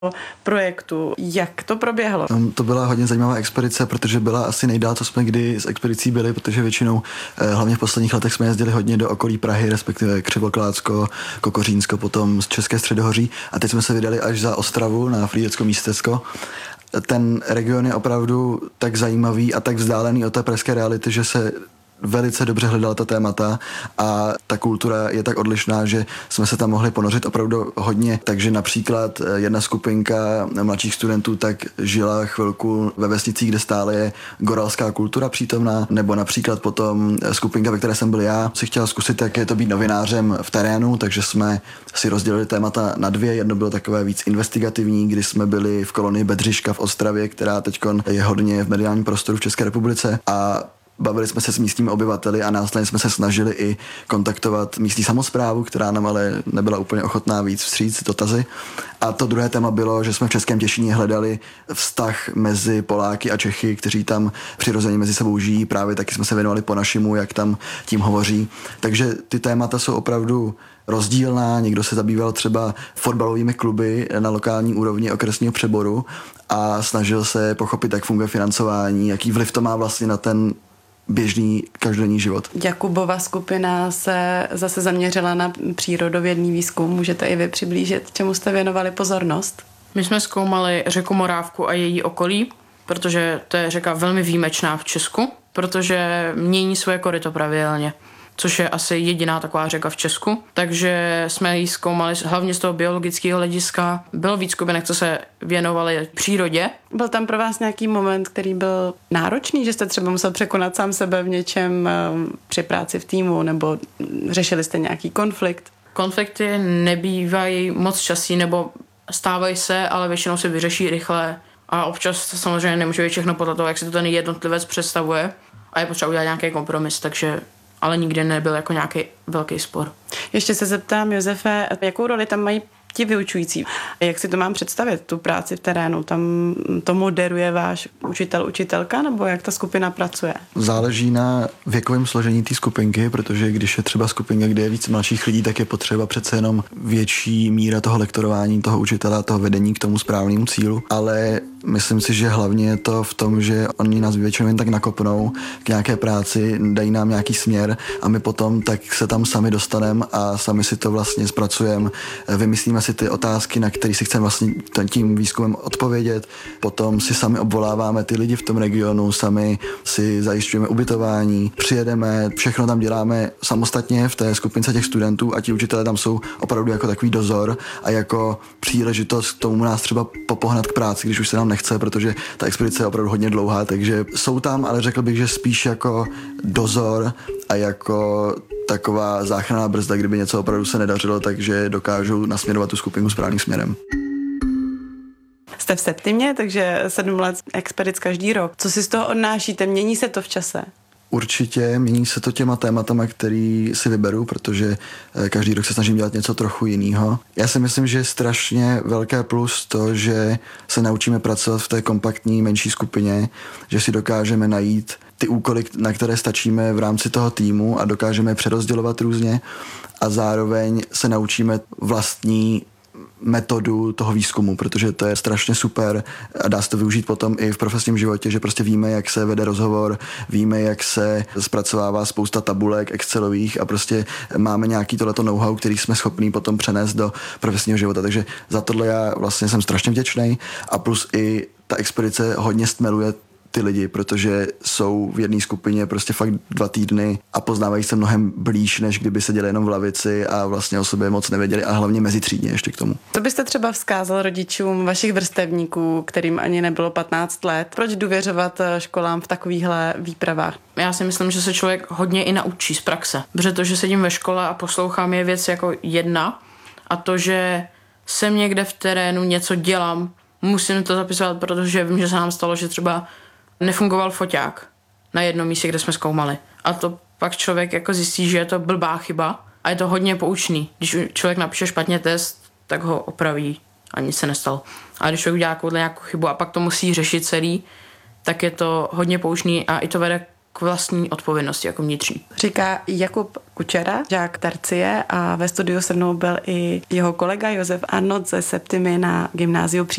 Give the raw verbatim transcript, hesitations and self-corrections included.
projektu. Jak to proběhlo? To byla hodně zajímavá expedice, protože byla asi nejdál, co jsme kdy s expedicí byli, protože většinou, hlavně v posledních letech, jsme jezdili hodně do okolí Prahy, respektive Křivoklátsko, Kokořínsko, potom z České středohoří a teď jsme se vydali až za Ostravu na Frýdecko Místecko. Ten region je opravdu tak zajímavý a tak vzdálený od té pražské reality, že se velice dobře hledala ta témata a ta kultura je tak odlišná, že jsme se tam mohli ponořit opravdu hodně. Takže například jedna skupinka mladších studentů tak žila chvilku ve vesnicích, kde stále je goralská kultura přítomná, nebo například potom skupinka, ve které jsem byl já, si chtěla zkusit, jak je to být novinářem v terénu, takže jsme si rozdělili témata na dvě. Jedno bylo takové víc investigativní, kdy jsme byli v kolonii Bedřiška v Ostravě, která teď je hodně v mediálním prostoru v České republice, a bavili jsme se s místními obyvateli a následně jsme se snažili i kontaktovat místní samosprávu, která nám ale nebyla úplně ochotná víc vstříc dotazy. A to druhé téma bylo, že jsme v Českém Těšíně hledali vztah mezi Poláky a Čechy, kteří tam přirozeně mezi sebou žijí. Právě taky jsme se věnovali po našemu, jak tam tím hovoří. Takže ty témata jsou opravdu rozdílná. Někdo se zabýval třeba fotbalovými kluby na lokální úrovni okresního přeboru a snažil se pochopit, jak funguje financování, jaký vliv to má vlastně na ten běžný každodenní život. Jakubova skupina se zase zaměřila na přírodovědný výzkum. Můžete i vy přiblížit, čemu jste věnovali pozornost? My jsme zkoumali řeku Morávku a její okolí, protože to je řeka velmi výjimečná v Česku, protože mění svoje koryto pravidelně, což je asi jediná taková řeka v Česku. Takže jsme ji zkoumali hlavně z toho biologického hlediska. Bylo víc skupinek, co se věnovali přírodě. Byl tam pro vás nějaký moment, který byl náročný, že jste třeba musel překonat sám sebe v něčem při práci v týmu, nebo řešili jste nějaký konflikt? Konflikty nebývají moc časí, nebo stávají se, ale většinou se vyřeší rychle. A občas to samozřejmě nemůže být všechno podle toho, jak si to ten jednotlivec představuje. A je potřeba udělat nějaký kompromis, takže ale nikdy nebyl jako nějaký velký spor. Ještě se zeptám, Josefe, jakou roli tam mají ti vyučující? Jak si to mám představit, tu práci v terénu? Tam to moderuje váš učitel, učitelka, nebo jak ta skupina pracuje? Záleží na věkovém složení té skupinky, protože když je třeba skupinka, kde je víc mladších lidí, tak je potřeba přece jenom větší míra toho lektorování, toho učitele, toho vedení k tomu správnému cílu. Ale myslím si, že hlavně je to v tom, že oni nás většinou jen tak nakopnou k nějaké práci, dají nám nějaký směr a my potom tak se tam sami dostaneme a sami si to vlastně zpracujeme, vymyslíme si ty otázky, na které si chceme vlastně tím výzkumem odpovědět, potom si sami obvoláváme ty lidi v tom regionu, sami si zajišťujeme ubytování, přijedeme, všechno tam děláme samostatně v té skupince těch studentů a ti učitelé tam jsou opravdu jako takový dozor a jako příležitost k tomu nás třeba popohnat k práci, když už se nám nechce, protože ta expedice je opravdu hodně dlouhá, takže jsou tam, ale řekl bych, že spíš jako dozor a jako taková záchranná brzda, kdyby něco opravdu se nedařilo, takže dokážou nasměrovat tu skupinu správným směrem. Jste v Septimě, takže sedm let expedic každý rok. Co si z toho odnášíte? Mění se to v čase? Určitě, mění se to těma tématama, který si vyberu, protože každý rok se snažím dělat něco trochu jiného. Já si myslím, že je strašně velké plus to, že se naučíme pracovat v té kompaktní menší skupině, že si dokážeme najít ty úkoly, na které stačíme v rámci toho týmu a dokážeme přerozdělovat různě a zároveň se naučíme vlastní metodu toho výzkumu, protože to je strašně super a dá se to využít potom i v profesním životě, že prostě víme, jak se vede rozhovor, víme, jak se zpracovává spousta tabulek excelových a prostě máme nějaký tohleto know-how, který jsme schopní potom přenést do profesního života. Takže za tohle já vlastně jsem strašně vděčný a plus i ta expedice hodně stmeluje ty lidi, protože jsou v jedné skupině prostě fakt dva týdny a poznávají se mnohem blíž, než kdyby seděli jenom v lavici a vlastně o sobě moc nevěděli a hlavně mezitřídně ještě k tomu. Co byste třeba vzkázal rodičům vašich vrstevníků, kterým ani nebylo patnáct let? Proč důvěřovat školám v takovýchhle výpravách? Já si myslím, že se člověk hodně i naučí z praxe. Protože to, že sedím ve škole a poslouchám, je věc jako jedna a to, že jsem někde v terénu, něco dělám, musím to zapisovat, protože vím, že se nám stalo, že třeba nefungoval foťák na jednom místě, kde jsme zkoumali. A to pak člověk jako zjistí, že je to blbá chyba a je to hodně poučný. Když člověk napíše špatně test, tak ho opraví a nic se nestalo. A když člověk udělá nějakou chybu a pak to musí řešit celý, tak je to hodně poučný a i to vede k vlastní odpovědnosti jako vnitřní. Říká Jakub Kučera, žák tercie, a ve studiu se mnou byl i jeho kolega Josef Arnold ze Septimy na gymnáziu